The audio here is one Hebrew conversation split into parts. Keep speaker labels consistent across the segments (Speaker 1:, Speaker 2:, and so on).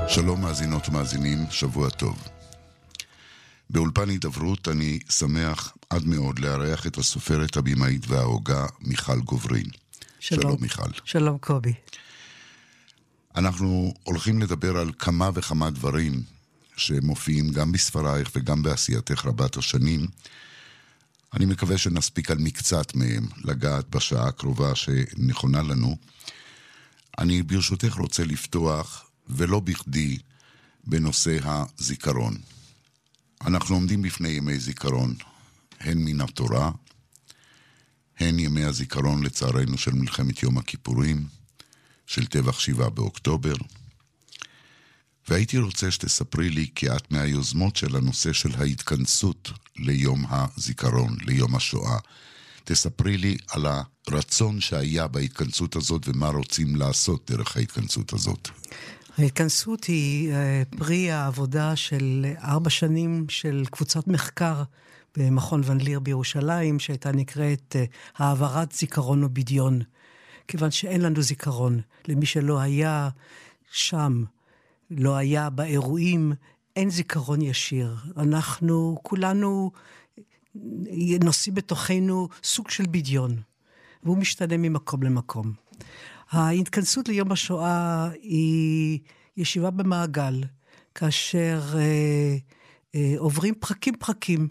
Speaker 1: שלום מאזינות ומאזינים, שבוע טוב. באולפן הידברות אני שמח עד מאוד לארח את הסופרת, הבימאית וההוגה מיכל גוברין. שלום מיכל.
Speaker 2: שלום קובי.
Speaker 1: אנחנו הולכים לדבר על כמה וכמה דברים שמופיעים גם בספרייך וגם בעשייתך רבת השנים. אני מקווה שנספיק על מקצת מהם לגעת בשעה הקרובה שנכונה לנו. אני ברשותך רוצה לפתוח ולא בכדי בנושא הזיכרון. אנחנו עומדים בפני ימי זיכרון, הן מן התורה, הן ימי הזיכרון לצערנו של מלחמת יום הכיפורים, של טבח 7 באוקטובר. והייתי רוצה שתספרי לי, כי את מהיוזמות של הנושא של ההתכנסות ליום הזיכרון, ליום השואה. תספרי לי על הרצון שהיה בהתכנסות הזאת ומה רוצים לעשות דרך ההתכנסות הזאת.
Speaker 2: ההתכנסות היא פרי העבודה של 4 שנים של קבוצת מחקר במכון ון ליר בירושלים, שהייתה נקראת העברת זיכרון ובדיון. כיוון שאין לנו זיכרון, למי שלא היה שם, לא היה באירועים, אין זיכרון ישיר. אנחנו כולנו נושאים בתוכנו סוג של בדיון, והוא משתנה ממקום למקום. ההתכנסות ליום השואה היא ישיבה במעגל, כאשר עוברים פרקים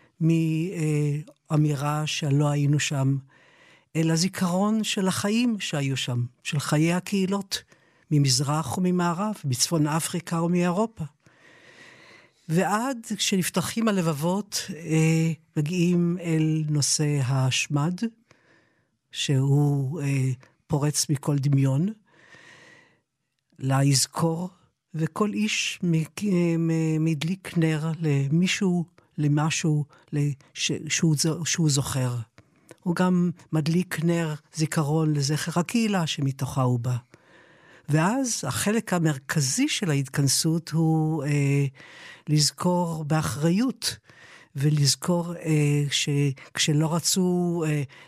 Speaker 2: מאמירה שלא היינו שם, אלא זיכרון של החיים שהיו שם, של חיי הקהילות, ממזרח וממערב, מצפון אפריקה ומאירופה. ועד כשנפתחים הלבבות, מגיעים אל נושא השמד, שהוא פורץ מכל דמיון, להזכור, וכל איש מדליק נר למישהו, למשהו שהוא זוכר. הוא גם מדליק נר זיכרון לזכר הקהילה שמתוכה הוא בא. ואז החלק המרכזי של ההתכנסות הוא לזכור באחריות, ולזכור שכשלא רצו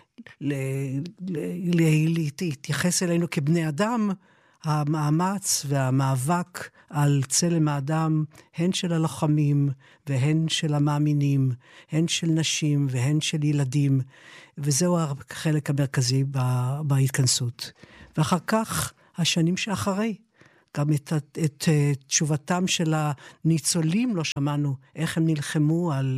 Speaker 2: להתייחס אלינו כבני אדם, המאמץ והמאבק על צלם האדם, הן של הלוחמים והן של המאמינים, הן של נשים והן של ילדים, וזהו החלק המרכזי בהתכנסות. ואחר כך, השנים שאחרי, גם את תשובתם של הניצולים לא שמענו, איך הם נלחמו על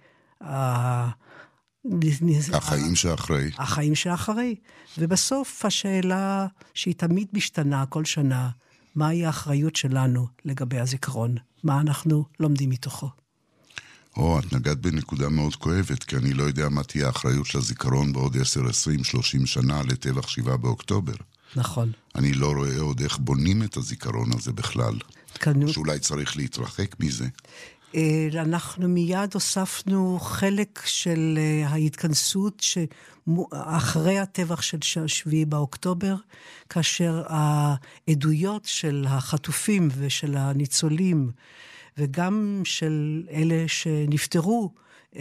Speaker 2: החיים שאחרי. ובסוף השאלה שהיא תמיד משתנה כל שנה, מהי האחריות שלנו לגבי הזיכרון? מה אנחנו לומדים מתוכו?
Speaker 1: את נגעת בנקודה מאוד כואבת, כי אני לא יודע מה תהיה האחריות של הזיכרון בעוד 10, 20, 30 שנה לטבח 7 באוקטובר.
Speaker 2: נכון.
Speaker 1: אני לא רואה עוד איך בונים את הזיכרון הזה בכלל. שאולי צריך להתרחק מזה.
Speaker 2: אנחנו מיד הוספנו חלק של ההתכנסות אחרי הטבח של 7 באוקטובר, כאשר העדויות של החטופים ושל הניצולים, וגם של אלה שנפטרו,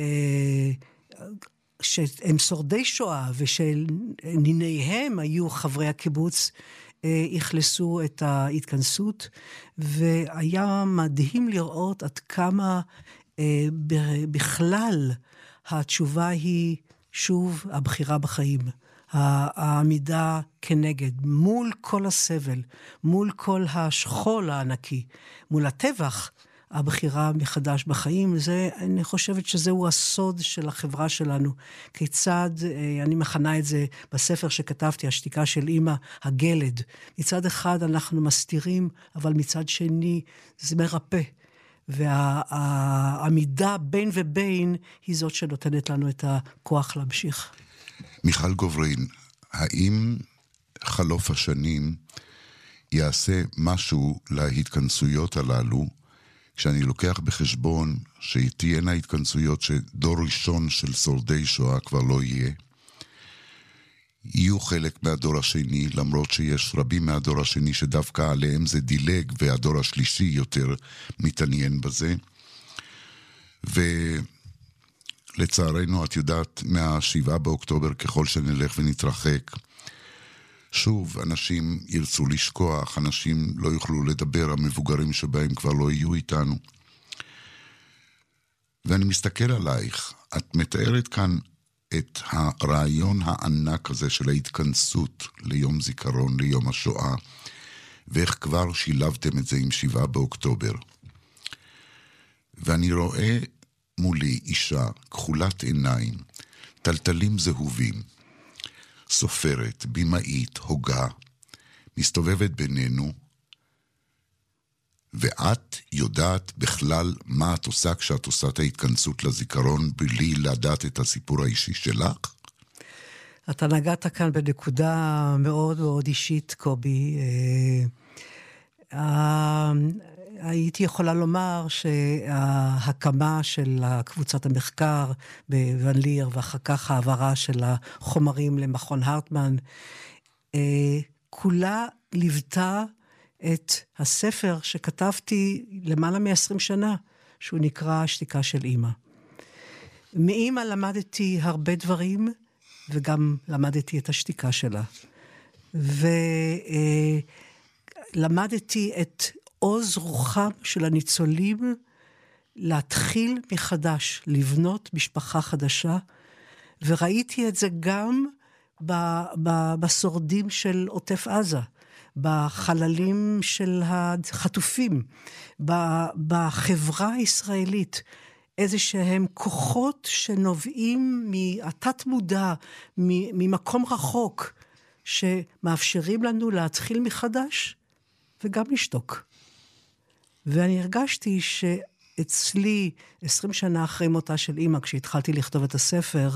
Speaker 2: שהם שורדי שואה ושל ניניהם היו חברי הקיבוץ, הכלסו את ההתכנסות, והיה מדהים לראות עד כמה בכלל התשובה היא שוב הבחירה בחיים, העמידה כנגד, מול כל הסבל, מול כל השכול הענקי, מול הטבח, הבחירה מחדש בחיים. אני חושבת שזהו הסוד של החברה שלנו. כיצד, אני מכנה את זה בספר שכתבתי, השתיקה של אמא, הגלד. מצד אחד אנחנו מסתירים, אבל מצד שני זה מרפא. והעמידה בין ובין היא זאת שנותנת לנו את הכוח להמשיך.
Speaker 1: מיכל גוברין, האם חלוף השנים יעשה משהו להתכנסויות הללו, כשאני לוקח בחשבון שתהיינה התכנסויות שדור ראשון של שורדי שואה כבר לא יהיה, יהיו חלק מהדור השני, למרות שיש רבים מהדור השני שדווקא עליהם זה דילג, והדור השלישי יותר מתעניין בזה. ולצערנו, את יודעת, מה7 באוקטובר, ככל שנלך ונתרחק, שוב, אנשים ירצו לשכוח, אנשים לא יוכלו לדבר, המבוגרים שבהם כבר לא יהיו איתנו. ואני מסתכל עלייך, את מתארת כאן את הרעיון הענק הזה של ההתכנסות ליום זיכרון, ליום השואה, ואיך כבר שילבתם את זה עם 7 באוקטובר. ואני רואה מולי אישה, כחולת עיניים, טלטלים זהובים, סופרת, בימאית, הוגה, מסתובבת בינינו, ואת יודעת בכלל מה את עושה כשאת עושה את ההתכנסות לזיכרון בלי לדעת את הסיפור האישי שלך?
Speaker 2: אתה נגעת כאן בנקודה מאוד מאוד אישית, קובי. הייתי יכולה לומר שההקמה של קבוצת המחקר בוון ליר, ואחר כך העברה של החומרים למכון הרטמן, כולה ליוותה את הספר שכתבתי למעלה מ-20 שנה, שהוא נקרא השתיקה של אמא. מאמא למדתי הרבה דברים, וגם למדתי את השתיקה שלה. ולמדתי את עוז רוחם של הניצולים, להתחיל מחדש, לבנות משפחה חדשה, וראיתי את זה גם בשורדים של עוטף עזה, בחללים של החטופים, בחברה הישראלית, איזה שהם כוחות שנובעים מהתת מודע, ממקום רחוק, שמאפשרים לנו להתחיל מחדש, וגם לשתוק. ואני הרגשתי שאצלי, 20 שנה אחרי מותה של אמא, כשהתחלתי לכתוב את הספר,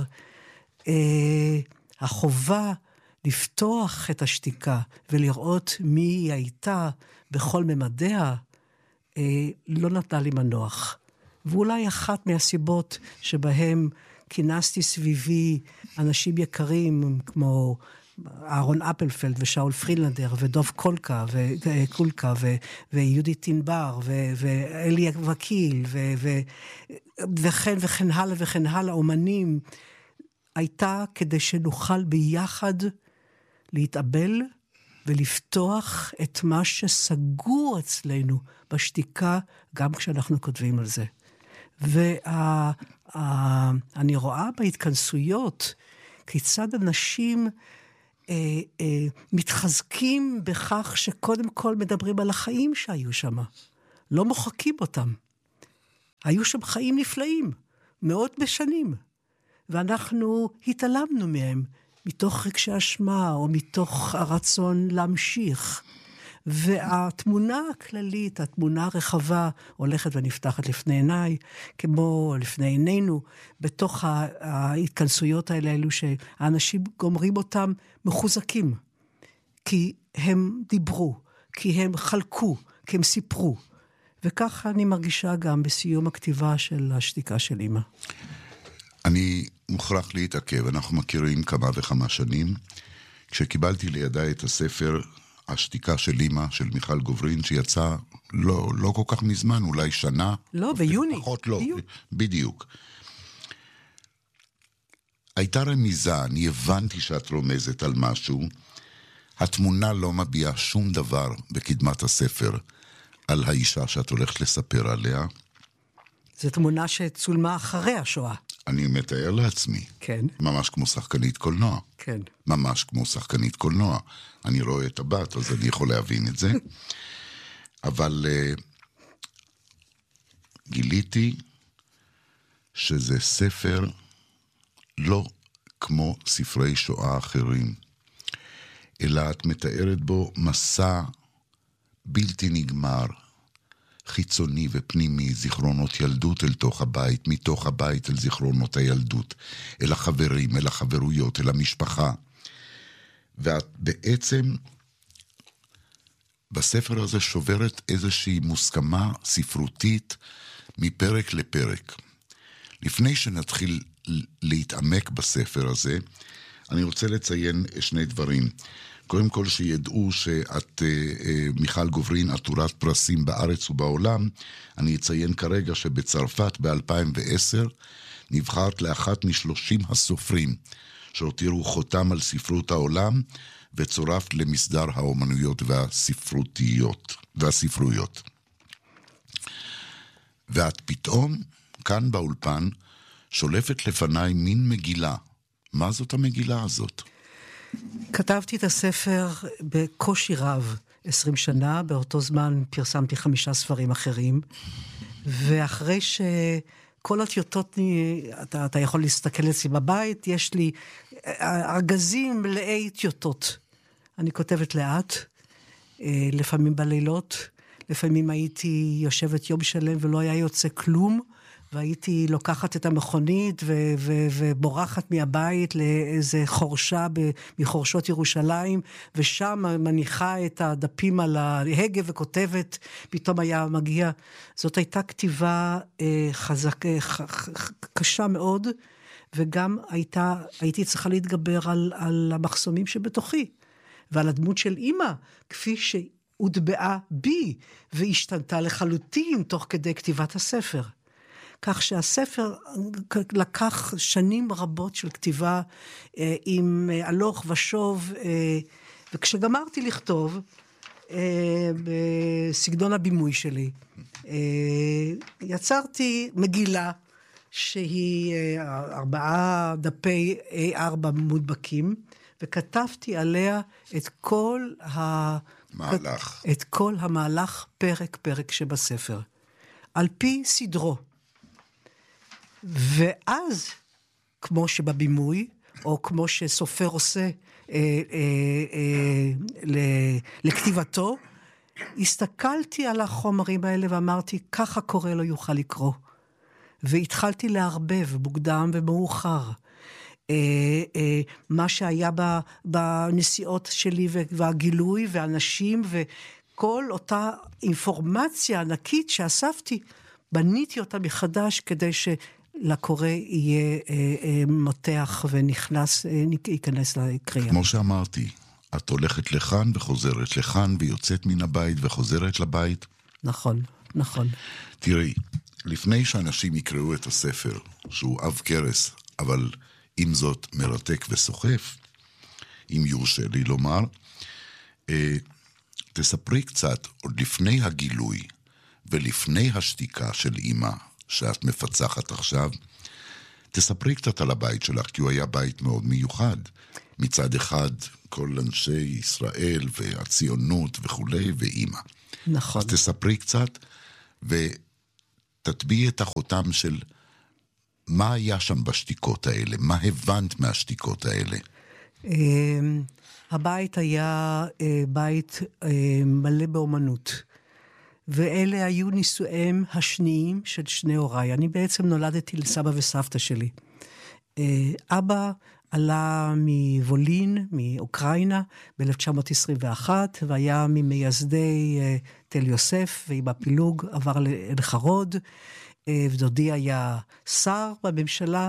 Speaker 2: החובה לפתוח את השתיקה ולראות מי היא הייתה בכל ממדיה, לא נתנה לי מנוח. ואולי אחת מהסיבות שבהם כינסתי סביבי אנשים יקרים כמו אהרון אפלפלד ושאול פרילנדר ודוב קולקה ויהודית תינבר ואלי וקיל וכן הלאה וכן הלאה, אומנים, הייתה כדי שנוכל ביחד להתאבל ולפתוח את מה שסגור אצלנו בשתיקה, גם כשאנחנו כותבים על זה. ואני רואה בהתכנסויות כיצד אנשים מתחזקים בכך שקודם כל מדברים על החיים שהיו שם. לא מוחקים אותם. היו שם חיים נפלאים, מאות בשנים. ואנחנו התעלמנו מהם, מתוך רגשי אשמה, או מתוך הרצון להמשיך. והתמונה הכללית, התמונה הרחבה, הולכת ונפתחת לפני עיניי, כמו לפני עינינו, בתוך ההתכנסויות האלו, שהאנשים גומרים אותם מחוזקים. כי הם דיברו, כי הם חלקו, כי הם סיפרו. וככה אני מרגישה גם בסיום הכתיבה של השתיקה של אמא.
Speaker 1: אני מוכרח להתעכב, אנחנו מכירים כמה וכמה שנים. כשקיבלתי לידי את הספר השתיקה של אמא, של מיכל גוברין, שיצא לא כל כך מזמן, אולי שנה.
Speaker 2: לא, ביוני.
Speaker 1: פחות לא, בדיוק. הייתה רמיזה, אני הבנתי שאת רומזת על משהו. התמונה לא מביעה שום דבר בקדמת הספר על האישה שאת הולכת לספר עליה.
Speaker 2: זו תמונה שצולמה אחרי השואה.
Speaker 1: אני מתאר לעצמי.
Speaker 2: כן.
Speaker 1: ממש כמו שחקנית קולנוע.
Speaker 2: כן.
Speaker 1: ממש כמו שחקנית קולנוע. אני רואה את הבת, אז אני יכול להבין את זה. אבל גיליתי שזה ספר לא כמו ספרי שואה אחרים, אלא את מתארת בו מסע בלתי נגמר, חיצוני ופנימי, זיכרונות ילדות אל תוך הבית, מתוך הבית אל זיכרונות הילדות, אל החברים, אל החברויות, אל המשפחה. ואת בעצם בספר הזה שוברת איזושהי מוסכמה ספרותית מפרק לפרק. לפני שנתחיל להתעמק בספר הזה, אני רוצה לציין שני דברים. קודם כל שידעו שאת, מיכל גוברין, עטורת פרסים בארץ ובעולם. אני אציין כרגע שבצרפת ב-2010 נבחרת לאחת מ30 הסופרים שהותירו חותם על ספרות העולם, וצורפת למסדר האומנויות והספרויות. ואת פתאום, כאן באולפן, שולפת לפניי מין מגילה. מה זאת המגילה הזאת?
Speaker 2: כתבתי את הספר בקושי רב, 20 שנה, באותו זמן פרסמתי 5 ספרים אחרים, ואחרי שכל הטיוטות, אתה יכול להסתכל אצלי בבית, יש לי ארגזים מלאי טיוטות. אני כותבת לאט, לפעמים בלילות, לפעמים הייתי יושבת יום שלם ולא היה יוצא כלום, והייתי לוקחת את המכונית ובורחת מהבית לאיזה חורשה מחורשות ירושלים, ושם מניחה את הדפים על ההגה וכותבת, פתאום היה מגיע. זאת הייתה כתיבה קשה מאוד, וגם הייתי צריכה להתגבר על המחסומים שבתוכי, ועל הדמות של אמא, כפי שהודבעה בי, והשתנתה לחלוטין תוך כדי כתיבת הספר. כך שהספר לקח שנים רבות של כתיבה עם הלוך ושוב, וכשגמרתי לכתוב, בסגנון הבימוי שלי, יצרתי מגילה שהיא 4 דפי A4 מודבקים, וכתבתי עליה את כל המהלך פרק שבספר, על פי סדרו. ואז, כמו שבבימוי, או כמו שסופר עושה לכתיבתו, הסתכלתי על החומרים האלה ואמרתי, ככה קורא לא יוכל לקרוא. והתחלתי להרבב מוקדם ומאוחר. מה שהיה בנסיעות שלי והגילוי והאנשים וכל אותה אינפורמציה ענקית שאספתי, בניתי אותה מחדש כדי שלקורא יהיה מותח ייכנס לקריאה.
Speaker 1: כמו שאמרתי, את הולכת לכאן וחוזרת לכאן ויוצאת מן הבית וחוזרת לבית.
Speaker 2: נכון.
Speaker 1: תראי, לפני שאנשים יקראו את הספר, שהוא אב קרס, אבל עם זאת מרתק וסוחף, אם יורשה לי לומר, תספרי קצת, עוד לפני הגילוי ולפני השתיקה של אמא שאת מפצחת עכשיו, תספרי קצת על הבית שלך, כי הוא היה בית מאוד מיוחד. מצד אחד, כל אנשי ישראל והציונות וכולי, ואמא.
Speaker 2: נכון.
Speaker 1: אז תספרי קצת, ותטביעי את החותם של מה היה שם בשתיקות האלה, מה הבנת מהשתיקות האלה.
Speaker 2: הבית היה בית מלא באומנות, ואלה היו נישואיהם השניים של שני הוריי. אני בעצם נולדתי לסבא וסבתא שלי. אבא עלה מוולין, מאוקראינה, ב-1921, והיה ממייסדי תל יוסף, ועם הפילוג עבר לחרוד, ודודי היה שר בממשלה,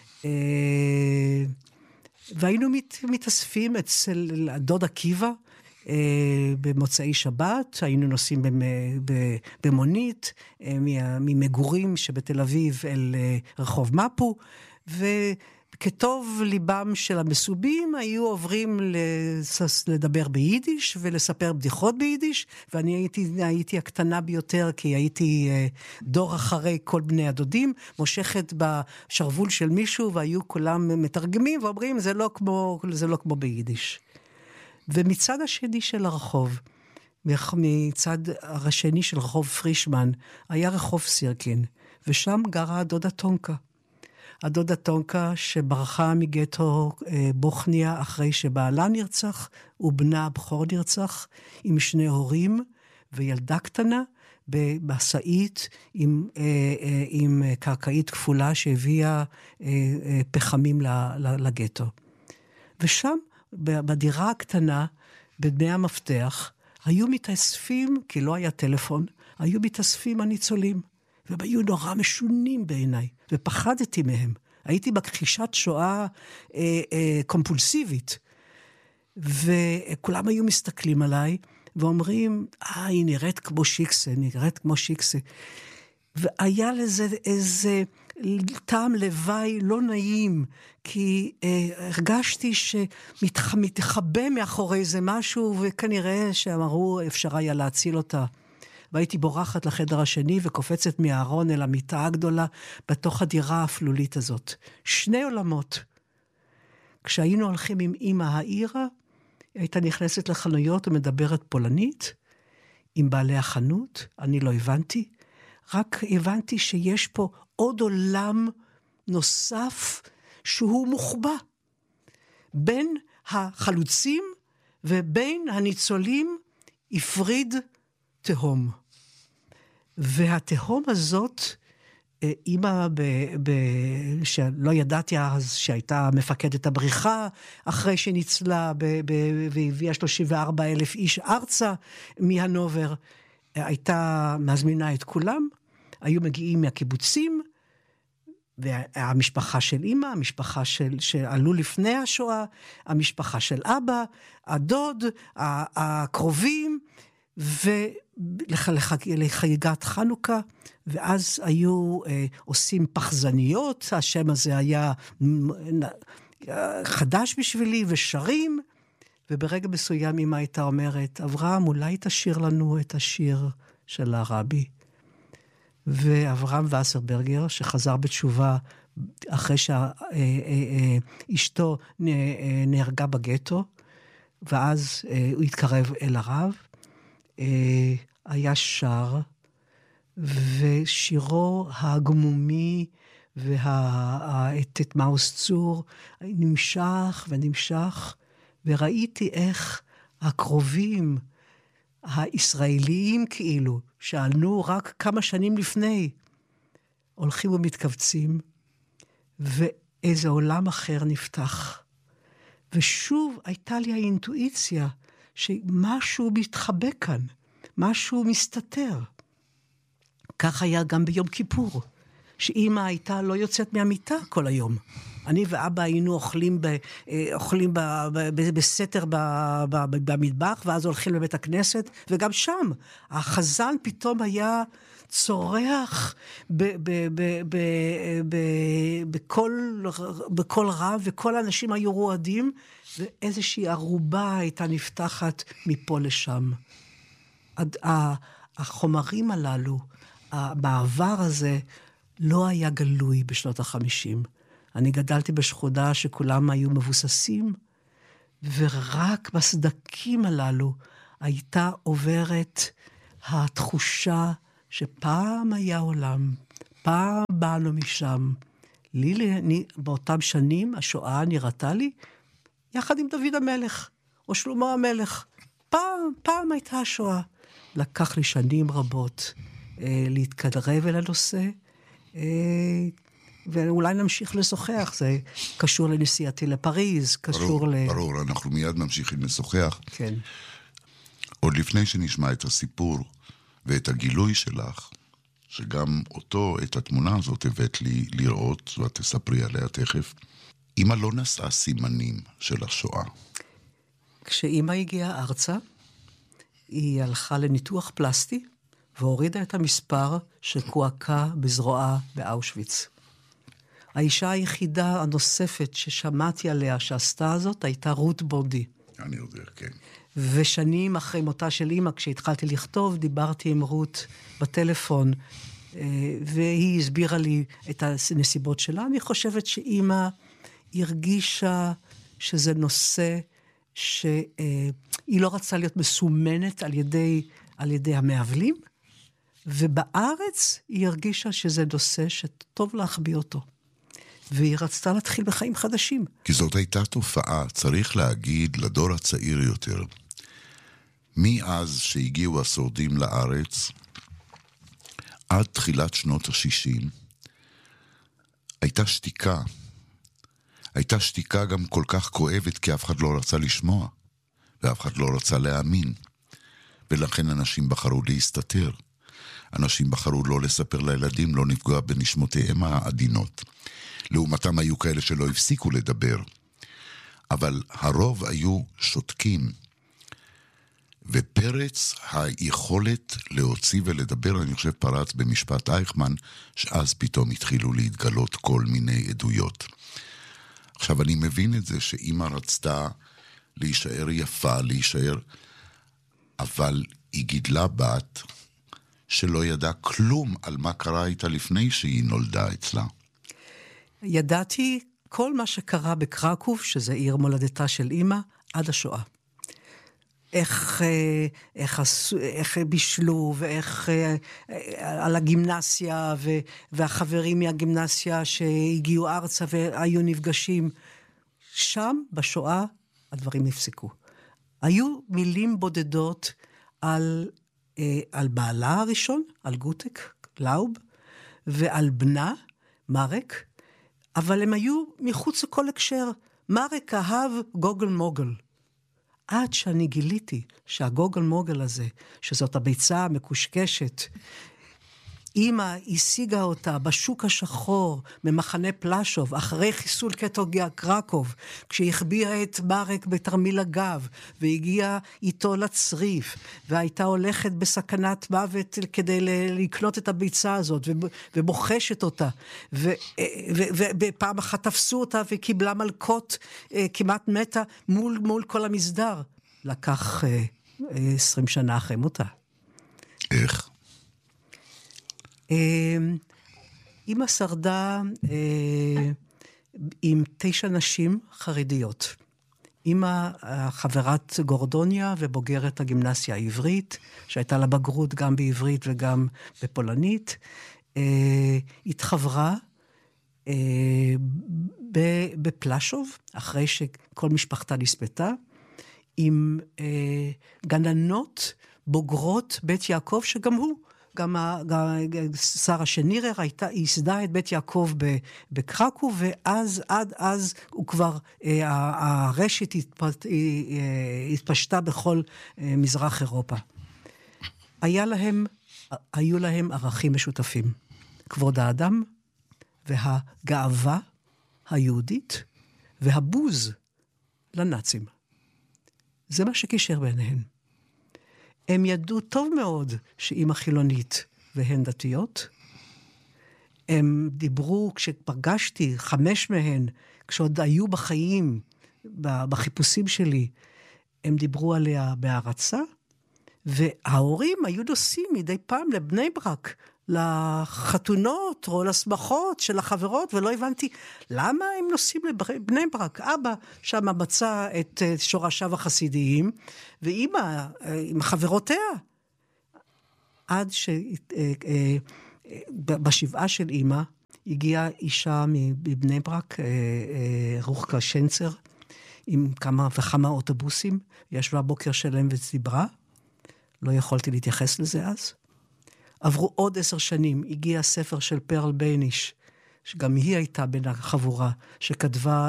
Speaker 2: והיינו מתאספים אצל דוד עקיבא, במוצאי שבת, היינו נוסעים במונית, ממגורים שבתל אביב אל רחוב מפו, וכטוב ליבם של המסובים, היו עוברים לדבר ביידיש, ולספר בדיחות ביידיש, ואני הייתי הקטנה ביותר, כי הייתי דור אחרי כל בני הדודים, מושכת בשרוול של מישהו, והיו כולם מתרגמים, ואומרים, זה לא כמו ביידיש. ומצד השני של הרחוב, מצד השני של רחוב פרישמן, היה רחוב סירקין, ושם גרה הדודה טונקה. הדודה טונקה שברחה מגטו בוכניה אחרי שבעלה נרצח, ובנה הבכור נרצח, עם 2 הורים וילדה קטנה, במסעית עם קרקעית כפולה שהביאה פחמים לגטו. ושם, בדירה הקטנה, בבני המפתח, היו מתאספים, כי לא היה טלפון, היו מתאספים הניצולים, והם היו נורא משונים בעיניי, ופחדתי מהם. הייתי בכחישת שואה קומפולסיבית, וכולם היו מסתכלים עליי, ואומרים, היא נראית כמו שיקסה, והיה לזה איזה טעם לוואי לא נעים, כי הרגשתי שמתחבא מאחורי זה משהו, וכנראה שאמרו אפשר היה להציל אותה. והייתי בורחת לחדר השני וקופצת מהארון אל המיטה הגדולה בתוך הדירה האפלולית הזאת. 2 עולמות. כשהיינו הולכים עם אמא העירה, הייתה נכנסת לחנויות ומדברת פולנית, עם בעלי החנות, אני לא הבנתי, רק הבנתי שיש פה עוד עולם נוסף שהוא מוחבא, בין החלוצים ובין הניצולים הפריד תהום. והתהום הזאת, אמא, שלא ידעתי אז שהייתה מפקדת הבריחה, אחרי שניצלה והביאה 34,000 איש ארצה מהנובר, הייתה מזמינה את כולם, היו מגיעים מהקיבוצים, והמשפחה של אמא, המשפחה שעלו לפני השואה, המשפחה של אבא, הדוד, הקרובים, לחגיגת חנוכה, ואז היו עושים פחזניות, השם הזה היה חדש בשבילי, ושרים, וברגע מסוים אמא הייתה אומרת, אברהם, אולי תשאיר לנו את השיר של הרבי. ואברהם וסרברגר, שחזר בתשובה אחרי שאשתו נהרגה בגטו, ואז הוא התקרב אל הרב, היה שר, ושירו הגמומי את מאוס צור נמשך ונמשך, וראיתי איך הקרובים הישראליים כאילו, שעלנו רק כמה שנים לפני, הולכים ומתכווצים, ואיזה עולם אחר נפתח. ושוב הייתה לי האינטואיציה, שמשהו מתחבא כאן, משהו מסתתר. כך היה גם ביום כיפור, שאמא הייתה לא יוצאת מהמיטה כל היום. אני ואבא היינו אוכלים בסתר במטבח, ואז הולכים לבית הכנסת, וגם שם החזן פתאום היה צורח בכל רב, וכל האנשים היו רועדים, ואיזושהי ערובה הייתה נפתחת מפה לשם. החומרים הללו, המעבר הזה, לא היה גלוי בשנות ה-50. אני גדלתי בשכונה שכולם היו מבוססים, ורק בסדקים הללו הייתה עוברת התחושה שפעם היה עולם, פעם באנו משם. באותם שנים השואה נראתה לי, יחד עם דוד המלך, או שלמה המלך. פעם הייתה השואה. לקח לי שנים רבות להתקרב אל הנושא, ואולי נמשיך לשוחח, זה קשור לנסיעתי לפריז, קשור
Speaker 1: ברור, אנחנו מיד ממשיכים לשוחח.
Speaker 2: כן.
Speaker 1: עוד לפני שנשמע את הסיפור ואת הגילוי שלך, שגם אותו, את התמונה הזאת הבאת לי לראות, ואת תספרי עליה תכף, אמא לא נשאה סימנים של השואה.
Speaker 2: כשאמא הגיעה ארצה, היא הלכה לניתוח פלסטי, והורידה את המספר שקועקה בזרועה באושוויץ. האישה היחידה הנוספת ששמעתי עליה שעשתה זאת, הייתה רות בונדי.
Speaker 1: אני יודע, כן.
Speaker 2: ושנים אחרי מותה של אמא, כשהתחלתי לכתוב, דיברתי עם רות בטלפון, והיא הסבירה לי את הנסיבות שלה. אני חושבת שאמא הרגישה שזה נושא שהיא לא רצה להיות מסומנת על ידי המעבלים, ובארץ היא הרגישה שזה נושא שטוב להחביא אותו. והיא רצתה להתחיל בחיים חדשים.
Speaker 1: כי זאת הייתה תופעה, צריך להגיד, לדור הצעיר יותר. מאז שהגיעו השורדים לארץ, עד תחילת שנות ה-60, הייתה שתיקה. הייתה שתיקה גם כל כך כואבת, כי אף אחד לא רצה לשמוע, ואף אחד לא רצה להאמין. ולכן אנשים בחרו להסתתר. אנשים בחרו לא לספר לילדים, לא לפגוע בנשמותיהם העדינות. לעומתם היו כאלה שלא הפסיקו לדבר. אבל הרוב היו שותקים. ופרץ היכולת להוציא ולדבר, אני חושב פרץ במשפט אייכמן, שאז פתאום התחילו להתגלות כל מיני עדויות. עכשיו אני מבין את זה שאמא רצתה להישאר יפה, להישאר, אבל היא גידלה בת שלא ידעה כלום על מה קרה איתה לפני שהיא נולדה אצלה.
Speaker 2: ידעתי כל מה שקרה בקרקוב, שזה עיר מולדתה של אמא, עד השואה. איך בישלו, ואיך על הגימנסיה, והחברים מהגימנסיה שהגיעו ארצה והיו נפגשים. שם, בשואה, הדברים נפסקו. היו מילים בודדות על בעלה הראשון, על גוטק, לאוב, ועל בנה, מרק, אבל הם היו מחוץ לכל הקשר. מרק אהב גוגל מוגל. עד שאני גיליתי שהגוגל מוגל הזה, שזאת הביצה המקושקשת, אמא השיגה אותה בשוק השחור ממחנה פלשוב, אחרי חיסול קטוגיה קרקוב, כשהחביאה את מרק בתרמיל הגב, והגיעה איתו לצריף, והייתה הולכת בסכנת מוות כדי לקנות את הביצה הזאת, ובוחשת אותה, ופעם אחת תפסו אותה וקיבלה מלכות כמעט מתה מול כל המסדר. לקח 20 שנה אחרי מותה.
Speaker 1: איך?
Speaker 2: אמא שרדה עם 9 נשים חרדיות. אמא חברת גורדוניה ובוגרת הגימנסיה העברית, שהייתה לה בגרות גם בעברית וגם בפולנית. התחברה בפלשוב, אחרי שכל משפחתה נספתה, עם גננות בוגרות בית יעקב, שגם הוא, גם שרה שנירר ייסדה את בית יעקב בקרקוב, ואז עד אז הוא כבר, הרשת התפשטה בכל מזרח אירופה. היו להם ערכים משותפים. כבוד האדם, והגאווה היהודית, והבוז לנאצים. זה מה שקישר ביניהם. הם ידעו טוב מאוד שאמא חילונית והן דתיות. הם דיברו, כשפגשתי 5 מהן, כשעוד היו בחיים, בחיפושים שלי, הם דיברו עליה בהערצה, וההורים היו נוסעים מדי פעם לבני ברק, לחתונות או לשמחות של החברות, ולא הבנתי למה הם נוסעים לבני ברק. אבא שם מצא את שורשיו החסידיים, ואמא עם חברותיה. עד שבשבעה של אמא הגיעה אישה מבני ברק, רוחקה שנצר, עם כמה וכמה אוטובוסים, ישבה בוקר שלם ודיברה, לא יכולתי להתייחס לזה אז. עברו עוד 10 שנים, הגיע ספר של פרל בייניש, שגם היא הייתה בין החבורה, שכתבה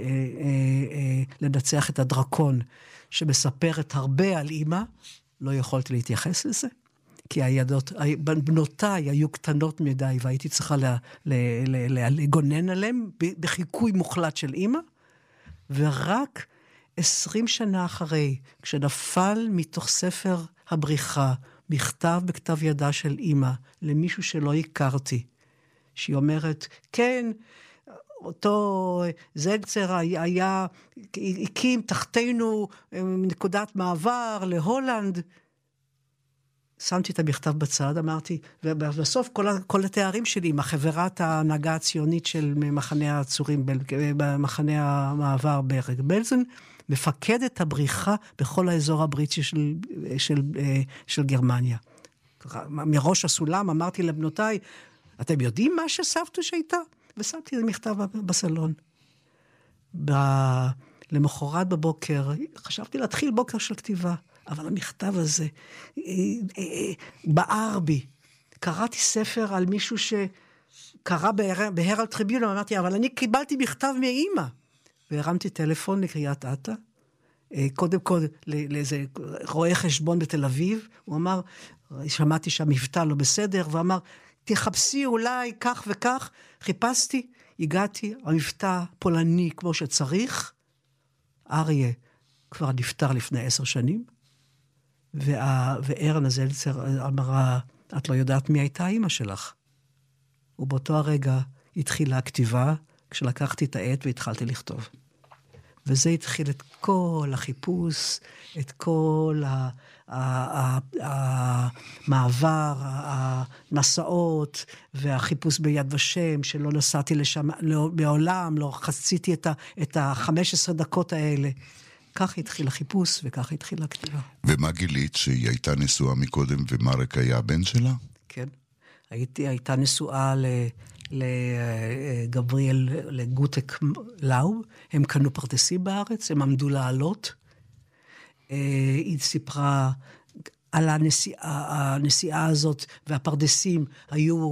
Speaker 2: לנצח את הדרקון, שמספרת הרבה על אמא, לא יכולתי להתייחס לזה, כי בנותיי היו קטנות מדי, והייתי צריכה לגונן עליהם, בחיקוי מוחלט של אמא, ורק 20 שנה אחרי, כשנפל מתוך ספר הבריחה, מכתב בכתב ידה של אמא, למישהו שלא הכרתי, שהיא אומרת, כן, אותו זלצר הקים תחתינו נקודת מעבר להולנד. שמתי את המכתב בצד, אמרתי, ובסוף כל התארים שלי, עם החברת ההנהגה הציונית של מחנה העצורים, במחנה המעבר ברגע בלזן, מפקדת הבריחה בכל האזור הבריטי של גרמניה. מראש הסולם אמרתי לבנותיי, אתם יודעים מה שסבתו שהייתה? ושמתי את המכתב בסלון. למחרת בבוקר, חשבתי להתחיל בוקר של כתיבה, אבל המכתב הזה בער בי. קראתי ספר על מישהו שקרא בהרלד טריביון, אמרתי, אבל אני קיבלתי מכתב מאמא. והרמתי טלפון לקריית אתא, קודם כל לאיזה רואה חשבון בתל אביב, הוא אמר, שמעתי שהמבטא לא בסדר, ואמר, תחפשי אולי כך וכך, חיפשתי, הגעתי, המבטא פולני כמו שצריך, אריה כבר נפטר לפני 10 שנים, וארנה זלצר אמרה, את לא יודעת מי הייתה אמא שלך. ובאותו הרגע התחילה הכתיבה, כשלקחתי את העט והתחלתי לכתוב. וזה התחיל את כל החיפוש, את כל המעבר, המסעות, והחיפוש ביד ושם, שלא נסעתי לשם מעולם, לא חציתי את ה-15 דקות האלה. כך התחיל החיפוש, וכך התחילה הכתיבה.
Speaker 1: ומה גילית? שהיא הייתה נשואה מקודם, ומרק היה הבן שלה?
Speaker 2: כן. הייתה נשואה לגבריאל, לגוטק לאוב, הם קנו פרדסים בארץ, הם עמדו לעלות. היא סיפרה על הנסיעה הזאת, והפרדסים היו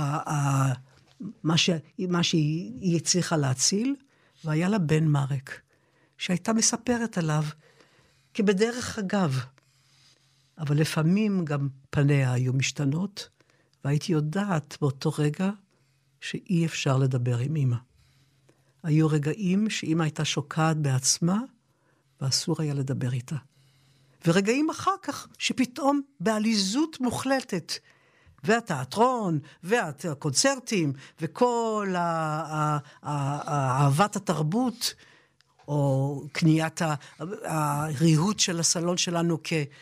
Speaker 2: מה שהיא הצליחה להציל, והיה לה בן מרק, שהייתה מספרת עליו כבדרך אגב. אבל לפעמים גם פניה היו משתנות, והייתי יודעת באותו רגע שאי אפשר לדבר עם אמא. היו רגעים שאמא הייתה שוקעת בעצמה, ואסור היה לדבר איתה. ורגעים אחר כך שפתאום בעליזות מוחלטת, והתיאטרון, והקונצרטים, וכל אהבת התרבות, או קניית הריהוט של הסלון שלנו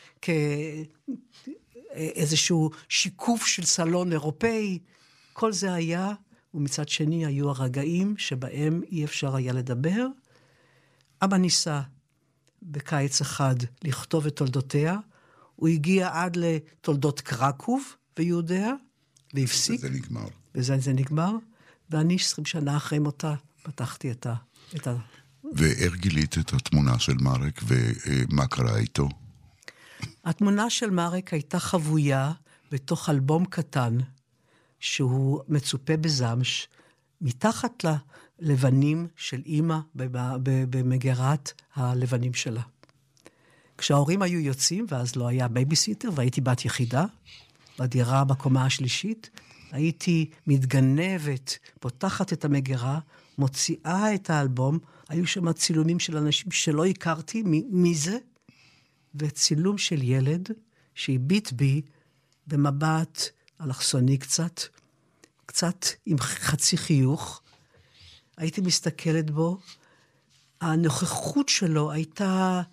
Speaker 2: כאיזשהו שיקוף של סלון אירופאי, כל זה היה, ומצד שני היו הרגעים שבהם אי אפשר היה לדבר. אבא ניסה בקיץ אחד לכתוב את תולדותיה, הוא הגיע עד לתולדות קרקוב ויהודיה, והפסיק.
Speaker 1: וזה נגמר.
Speaker 2: וזה נגמר, ואני 20 שנה אחרי מותה פתחתי את ה...
Speaker 1: ואיך גילית את התמונה של מרק, ומה קרה איתו?
Speaker 2: התמונה של מרק הייתה חבויה בתוך אלבום קטן, שהוא מצופה בזמש, מתחת ללבנים של אמא במגירת הלבנים שלה. כשההורים היו יוצאים, ואז לא היה בייביסיטר, והייתי בת יחידה, בדירה בקומה השלישית, הייתי מתגנבת, פותחת את המגירה, מוציאה את האלבום, היו שם צילומים של אנשים שלא הכרתי, מי זה? וצילום של ילד שהביט בי במבט אלכסוני קצת עם חצי חיוך. הייתי מסתכלת בו, הנוכחות שלו הייתה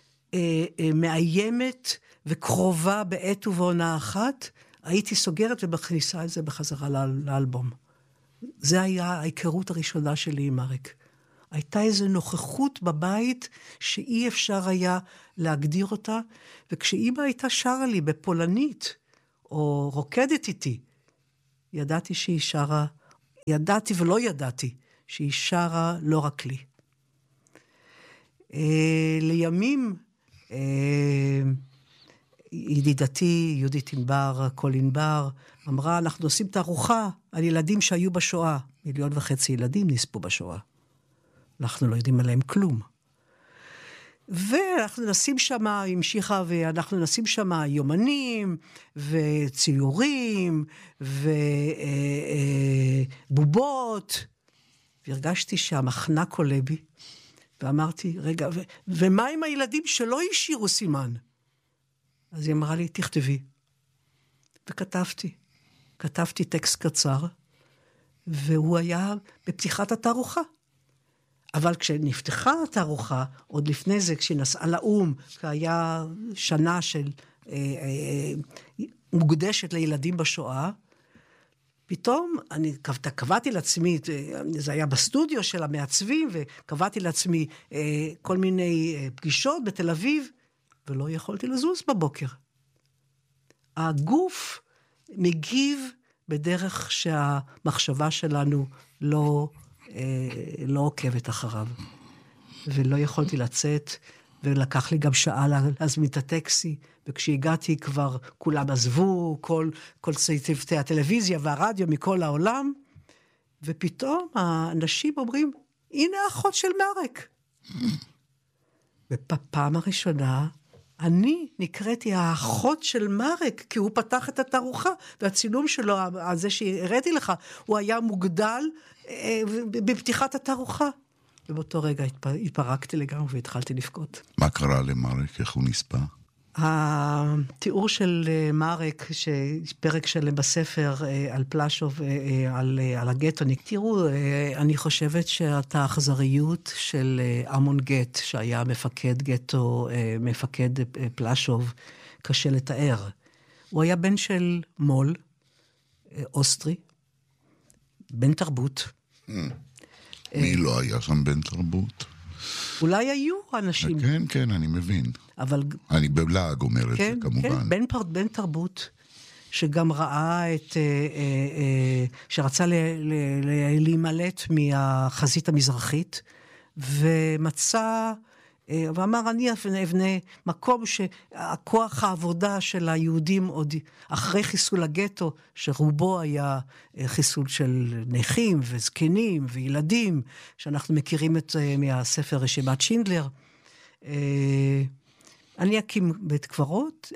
Speaker 2: מאיימת וקרובה בעת ובעונה אחת, הייתי סוגרת ומכניסה את זה בחזרה לאלבום. זה היה ההיכרות הראשונה שלי עם מרק. הייתה איזו נוכחות בבית שאי אפשר היה להגדיר אותה, וכשאמא הייתה שרה לי בפולנית, או רוקדת איתי, ידעתי שהיא שרה, ידעתי ולא ידעתי, שהיא שרה לא רק לי. לימים, ידידתי, יהודית ענבר, קול ענבר, אמרה, אנחנו עושים תערוכה על ילדים שהיו בשואה. 1.5 מיליון ילדים נספו בשואה. אנחנו לא יודעים עליהם כלום. ואנחנו נשים שם, המשיכה, ואנחנו נשים שם יומנים, וציורים, ובובות, והרגשתי שהמחנק עולה בי, ואמרתי, רגע, ומה עם הילדים שלא השאירו סימן? אז היא אמרה לי, תכתבי. וכתבתי. כתבתי טקסט קצר, והוא היה בפתיחת התערוכה. אבל כשנפתחה התערוכה, עוד לפני זה, כשהיא נסעה לאום, היה שנה של מוקדשת לילדים בשואה, פתאום אני קבעתי לעצמי, זה היה בסטודיו של המעצבים, וקבעתי לעצמי כל מיני פגישות בתל אביב, ולא יכולתי לזוז בבוקר. הגוף מגיב בדרך שהמחשבה שלנו לא עוקבת אחריו. ולא יכולתי לצאת, ולקח לי גם שעה להזמין את הטקסי, וכשהגעתי כבר כולם עזבו, כל צוותי הטלוויזיה והרדיו מכל העולם, ופתאום האנשים אומרים, הנה האחות של מרק. בפעם הראשונה, אני נקראתי האחות של מרק, כי הוא פתח את התערוכה, והצילום שלו, זה שהראיתי לך, הוא היה מוגדל בפתיחת התערוכה. ובאותו רגע התפרקתי לגמרי והתחלתי לבכות.
Speaker 1: מה קרה למרק? איך הוא נספה?
Speaker 2: התיאור של מרק, פרק שלם בספר על פלשוב, על הגטו, תראו, אני חושבת שאת האכזריות של אמון גט, שהיה מפקד גטו, מפקד פלשוב, קשה לתאר. הוא היה בן של מול, אוסטרי, בן תרבות.
Speaker 1: מי לא היה שם בן תרבות?
Speaker 2: אולי היו אנשים.
Speaker 1: כן, כן, אני מבין.
Speaker 2: אבל...
Speaker 1: אני בלעג אומר את זה, כמובן.
Speaker 2: כן, בן תרבות, שגם ראה שרצה להימלט מהחזית המזרחית, ומצא, ואמר, אני אבנה מקום שהכוח העבודה של היהודים עוד אחרי חיסול הגטו, שרובו היה חיסול של נכים וזקנים וילדים, שאנחנו מכירים מהספר רשימת שינדלר. אני אקים בית קברות,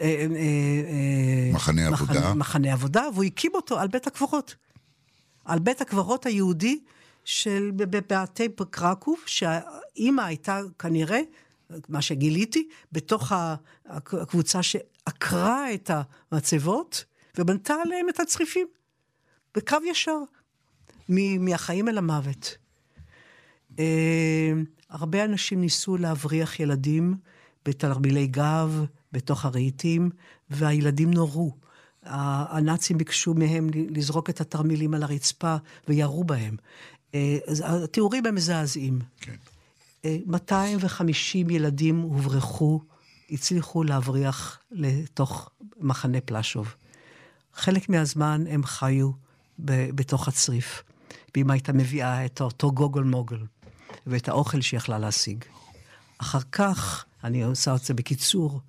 Speaker 2: מחנה עבודה, והוא הקים אותו על בית הקברות. על בית הקברות היהודי של בבתי קרקוב, שהאימא הייתה כנראה, מה שגיליתי, בתוך הקבוצה שעקרה את המצבות, ובנתה עליהם את הצריפים, בקו ישר, מהחיים אל המוות. הרבה אנשים ניסו להבריח ילדים, בתרמילי גב, בתוך הרהיטים, והילדים נורו. הנאצים ביקשו מהם לזרוק את התרמילים על הרצפה, וירו בהם. התיאורים הם מזעזעים.
Speaker 1: כן.
Speaker 2: 250 ילדים הוברחו, הצליחו להבריח לתוך מחנה פלשוב. חלק מהזמן הם חיו בתוך הצריף, ואמא הייתה מביאה את אותו גוגל מוגל, ואת האוכל שיכלה להשיג. אחר כך, אני עושה את זה בקיצור,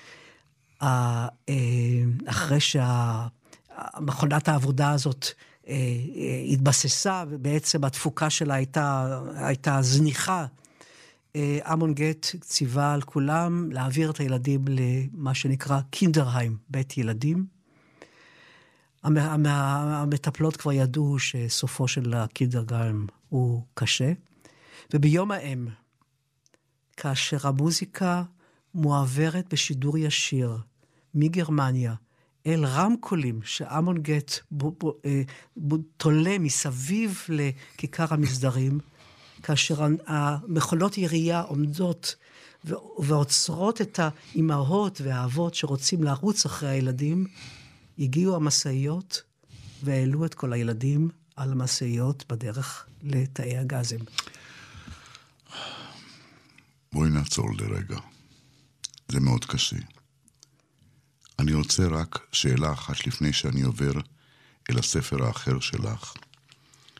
Speaker 2: אחרי שהמכונת העבודה הזאת התבססה, ובעצם התפוקה שלה הייתה זניחה, אמון גט ציווה על כולם להעביר את הילדים למה שנקרא קינדרהיים, בית ילדים. המטפלות כבר ידעו שסופו של הקינדרהיים הוא קשה, וביום האם, כאשר המוזיקה מועברת בשידור ישיר מגרמניה אל רמקולים שאמון גט תולה מסביב לכיכר המסדרים, כאשר המכונות ירייה עומדות ועוצרות את האימהות והאבות שרוצים לרוץ אחרי הילדים, הגיעו המשאיות והעלו את כל הילדים על המשאיות בדרך לתאי הגזים.
Speaker 1: בואי נעצור לרגע. זה מאוד קשה. אני רוצה רק שאלה אחת לפני שאני עובר אל הספר האחר שלך.